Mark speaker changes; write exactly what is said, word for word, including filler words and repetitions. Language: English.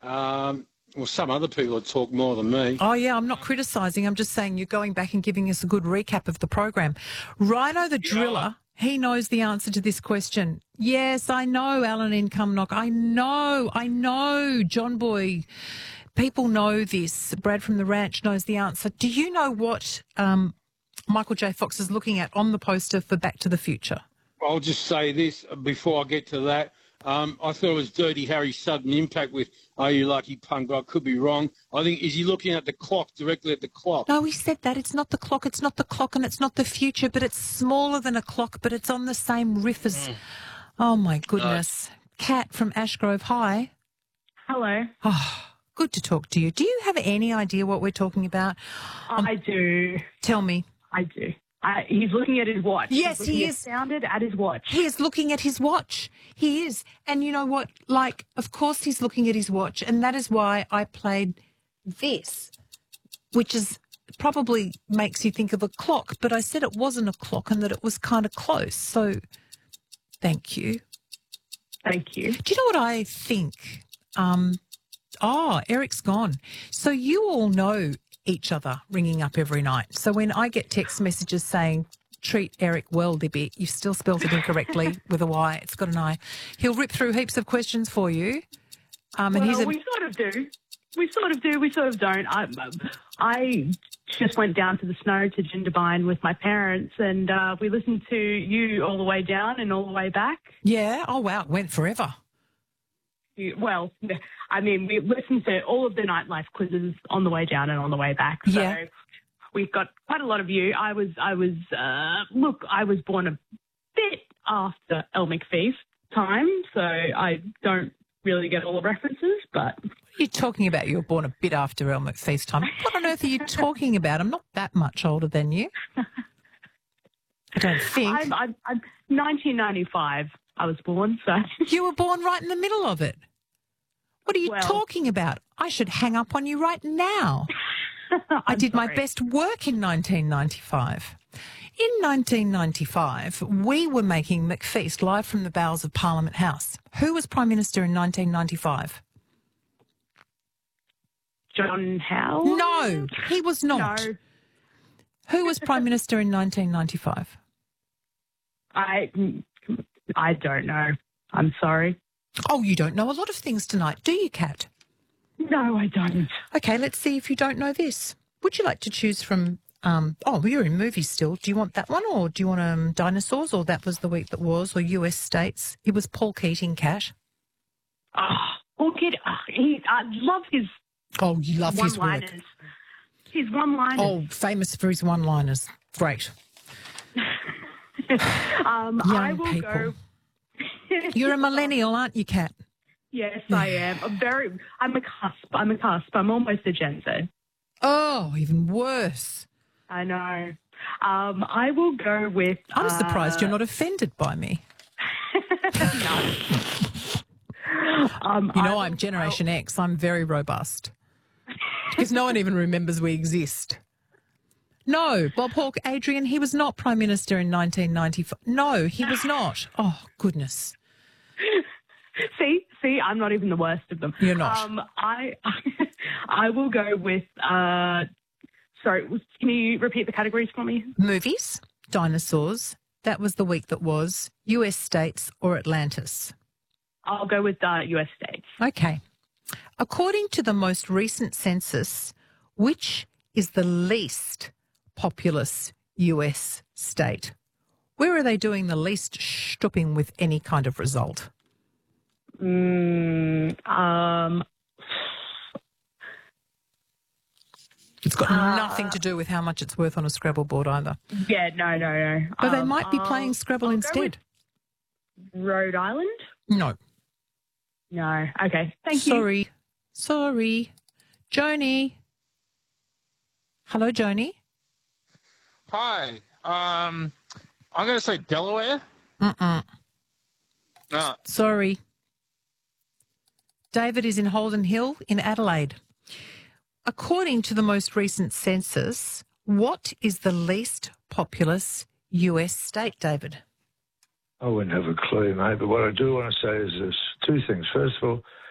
Speaker 1: Um, well, some other people would talk more than me.
Speaker 2: Oh, yeah, I'm not criticising. I'm just saying you're going back and giving us a good recap of the program. Rhino the Driller, he knows the answer to this question. Yes, I know, Alan in Cumnock. I know, I know, John Boy. People know this. Brad from the Ranch knows the answer. Do you know what um, Michael J. Fox is looking at on the poster for Back to the Future?
Speaker 1: I'll just say this before I get to that. Um, I thought it was Dirty Harry's Sudden Impact with Are You Lucky Punk, but I could be wrong. I think, is he looking at the clock, directly at the clock?
Speaker 2: No, he said that. It's not the clock, it's not the clock, and it's not the future, but it's smaller than a clock, but it's on the same riff as... Mm. Oh, my goodness. Uh, Kat from Ashgrove, hi.
Speaker 3: Hello.
Speaker 2: Oh, good to talk to you. Do you have any idea what we're talking about?
Speaker 3: Um, I do.
Speaker 2: Tell me.
Speaker 3: I do. Uh, he's looking at his watch.
Speaker 2: Yes, he is.
Speaker 3: Sounded at his watch.
Speaker 2: He is looking at his watch. He is. And you know what? Like, of course he's looking at his watch, and that is why I played this, which is probably makes you think of a clock, but I said it wasn't a clock and that it was kind of close. So thank you.
Speaker 3: Thank you.
Speaker 2: Do you know what I think? Um, oh, Eric's gone. So you all know each other ringing up every night. So when I get text messages saying, treat Eric well, Libby, you've still spelled it incorrectly with a Y, it's got an I. He'll rip through heaps of questions for you. Um, and
Speaker 3: well,
Speaker 2: he's a...
Speaker 3: we sort of do. We sort of do. We sort of don't. I, I just went down to the snow to Jindabyne with my parents, and uh, we listened to you all the way down and all the way back.
Speaker 2: Yeah? Oh, wow. It went forever.
Speaker 3: Well, I mean, we listened to all of the nightlife quizzes on the way down and on the way back. So
Speaker 2: yeah.
Speaker 3: We've got quite a lot of you. I was, I was, uh, look, I was born a bit after Elle McPhee's time, so I don't really get all the references, but...
Speaker 2: What are you talking about? You were born a bit after Elle McPhee's time. What on earth are you talking about? I'm not that much older than you. I don't think.
Speaker 3: I'm, I'm, I'm nineteen ninety-five. I was born, so...
Speaker 2: You were born right in the middle of it. What are you well, talking about? I should hang up on you right now. I did
Speaker 3: sorry.
Speaker 2: my best work in nineteen ninety-five. In nineteen ninety-five, we were making McFeast live from the bowels of Parliament House. Who was Prime Minister in nineteen ninety-five?
Speaker 3: John Howard?
Speaker 2: No, he was not.
Speaker 3: No.
Speaker 2: Who was Prime Minister in nineteen ninety-five?
Speaker 3: I... I don't know. I'm sorry.
Speaker 2: Oh, you don't know a lot of things tonight, do you, Kat?
Speaker 3: No, I don't.
Speaker 2: Okay, let's see if you don't know this. Would you like to choose from... Um, oh, you're in movies still. Do you want that one, or do you want um, Dinosaurs, or That Was the Week That Was, or U S States? It was Paul Keating, Kat.
Speaker 3: Oh, Paul Keating. Oh, he, I love his
Speaker 2: Oh, you love his work.
Speaker 3: His one-liners.
Speaker 2: Oh, famous for his one-liners. Great.
Speaker 3: um,
Speaker 2: Young
Speaker 3: I will
Speaker 2: people.
Speaker 3: go...
Speaker 2: You're a millennial, aren't you, Kat?
Speaker 3: Yes, I am. I'm very. I'm a cusp. I'm a cusp. I'm almost a Gen Z.
Speaker 2: Oh, even worse.
Speaker 3: I know. Um, I will go with.
Speaker 2: I'm
Speaker 3: uh,
Speaker 2: surprised you're not offended by me.
Speaker 3: No. um,
Speaker 2: you know,
Speaker 3: I
Speaker 2: I'm Generation I'll... X. I'm very robust. Because no one even remembers we exist. No, Bob Hawke, Adrian, he was not Prime Minister in nineteen ninety-five. No, he was not. Oh, goodness.
Speaker 3: See, see, I'm not even the worst of them.
Speaker 2: You're not.
Speaker 3: Um, I, I will go with. Uh, sorry, can you repeat the categories for me?
Speaker 2: Movies, Dinosaurs, That Was the Week That Was, U S States, or Atlantis.
Speaker 3: I'll go with uh, U S States.
Speaker 2: Okay. According to the most recent census, which is the least populous U S state? Where are they doing the least stopping with any kind of result?
Speaker 3: Mm, um,
Speaker 2: it's got
Speaker 3: uh,
Speaker 2: nothing to do with how much it's worth on a Scrabble board either.
Speaker 3: Yeah, no, no, no.
Speaker 2: But
Speaker 3: um,
Speaker 2: they might be
Speaker 3: I'll,
Speaker 2: playing Scrabble
Speaker 3: I'll
Speaker 2: instead.
Speaker 3: Rhode Island?
Speaker 2: No.
Speaker 3: No. Okay. Thank you.
Speaker 2: Sorry. Sorry. Joni. Hello, Joni.
Speaker 4: Hi. Um, I'm going to say Delaware.
Speaker 2: Mm-mm.
Speaker 4: No.
Speaker 2: Sorry. David is in Holden Hill in Adelaide. According to the most recent census, what is the least populous U S state, David?
Speaker 5: I wouldn't have a clue, mate, but what I do want to say is this. Two things. First of all,